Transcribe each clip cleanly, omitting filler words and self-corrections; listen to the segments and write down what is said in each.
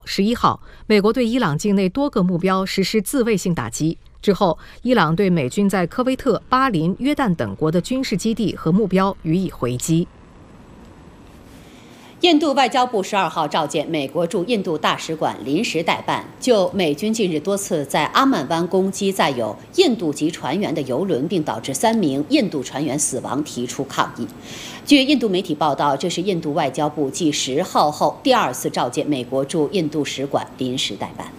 11号，美国对伊朗境内多个目标实施自卫性打击。之后，伊朗对美军在科威特、巴林、约旦等国的军事基地和目标予以回击。 印度外交部12号召见美国驻印度大使馆临时代办，就美军近日多次在阿曼湾攻击载有印度籍船员的邮轮，并导致3名印度船员死亡提出抗议。据印度媒体报道，这是印度外交部继10号后第2次召见美国驻印度使馆临时代办。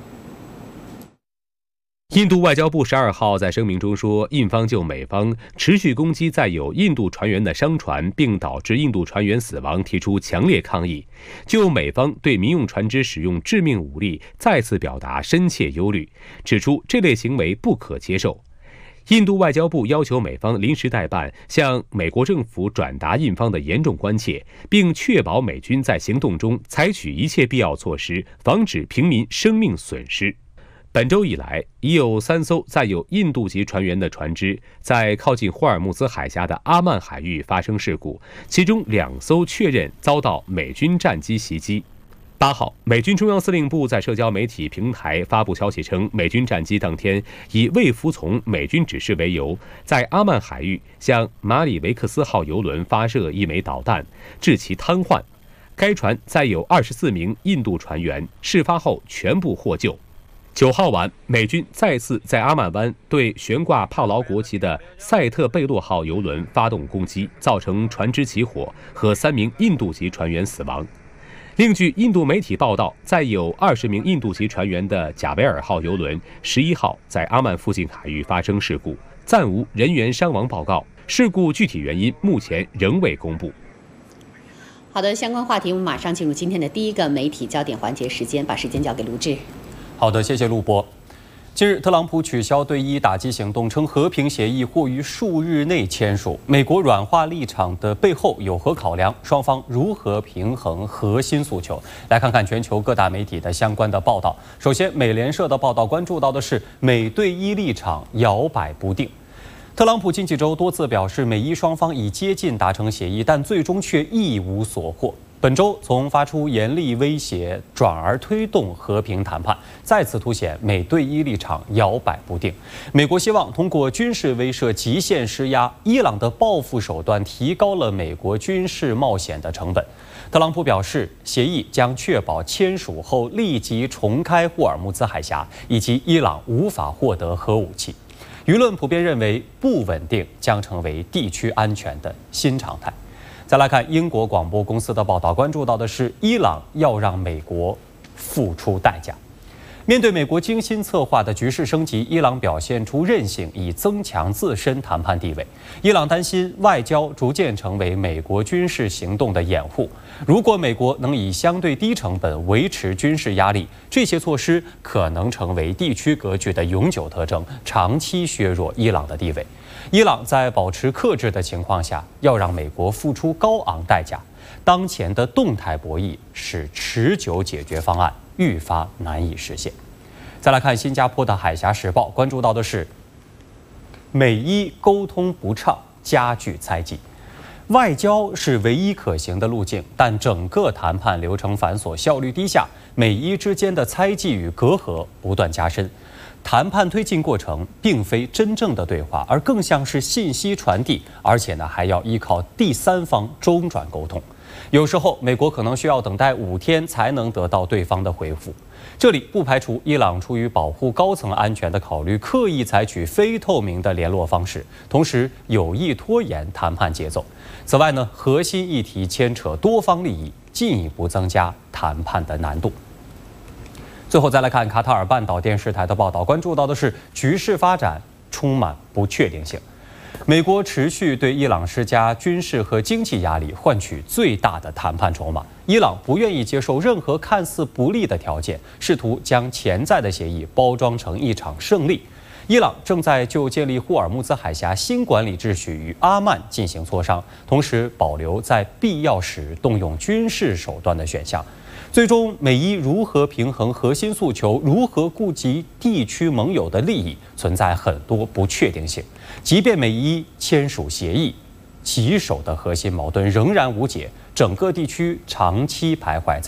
印度外交部12号在声明中说，印方就美方持续攻击载有印度船员的商船，并导致印度船员死亡提出强烈抗议，就美方对民用船只使用致命武力再次表达深切忧虑，指出这类行为不可接受。印度外交部要求美方临时代办向美国政府转达印方的严重关切，并确保美军在行动中采取一切必要措施，防止平民生命损失。本周以来，已有3艘载有印度籍船员的船只在靠近霍尔木兹海峡的阿曼海域发生事故，其中2艘确认遭到美军战机袭击。8号，美军中央司令部在社交媒体平台发布消息称，美军战机当天以未服从美军指示为由，在阿曼海域向马里维克斯号邮轮发射1枚导弹，致其瘫痪。该船载有24名印度船员，事发后全部获救。9号晚，美军再次在阿曼湾对悬挂帕劳国旗的塞特贝洛号邮轮发动攻击，造成船只起火和3名印度籍船员死亡。另据印度媒体报道，载有20名印度籍船员的贾维尔号邮轮11号在阿曼附近海域发生事故，暂无人员伤亡报告，事故具体原因目前仍未公布。 好的，相关话题我们马上进入今天的第一个媒体焦点环节时间，把时间交给卢志。 好的，谢谢陆博。近日，特朗普取消对伊打击行动，称和平协议或于数日内签署。美国软化立场的背后有何考量？双方如何平衡核心诉求？来看看全球各大媒体的相关的报道。首先，美联社的报道关注到的是美对伊立场摇摆不定。特朗普近几周多次表示，美伊双方已接近达成协议，但最终却一无所获。本周从发出严厉威胁转而推动和平谈判，再次凸显美对伊立场摇摆不定。美国希望通过军事威慑极限施压，伊朗的报复手段提高了美国军事冒险的成本。特朗普表示，协议将确保签署后立即重开霍尔木兹海峡，以及伊朗无法获得核武器。舆论普遍认为，不稳定将成为地区安全的新常态。再来看英国广播公司的报道，关注到的是伊朗要让美国付出代价。面对美国精心策划的局势升级，伊朗表现出韧性，以增强自身谈判地位。伊朗担心外交逐渐成为美国军事行动的掩护。如果美国能以相对低成本维持军事压力，这些措施可能成为地区格局的永久特征，长期削弱伊朗的地位。伊朗在保持克制的情况下，要让美国付出高昂代价。当前的动态博弈使持久解决方案愈发难以实现。再来看新加坡的《海峡时报》，关注到的是美伊沟通不畅，加剧猜忌。外交是唯一可行的路径，但整个谈判流程繁琐，效率低下，美伊之间的猜忌与隔阂不断加深。谈判推进过程并非真正的对话，而更像是信息传递，而且还要依靠第三方中转沟通。有时候，美国可能需要等待5天才能得到对方的回复。这里不排除伊朗出于保护高层安全的考虑，刻意采取非透明的联络方式，同时有意拖延谈判节奏。此外核心议题牵扯多方利益，进一步增加谈判的难度。最后再来看卡塔尔半岛电视台的报道，关注到的是局势发展充满不确定性。美国持续对伊朗施加军事和经济压力，换取最大的谈判筹码。伊朗不愿意接受任何看似不利的条件，试图将潜在的协议包装成一场胜利。伊朗正在就建立霍尔木兹海峡新管理秩序与阿曼进行磋商，同时保留在必要时动用军事手段的选项。最终，美伊如何平衡核心诉求，如何顾及地区盟友的利益，存在很多不确定性。即便美伊签署协议，棘手的核心矛盾仍然无解，整个地区长期徘徊在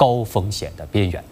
高风险的边缘。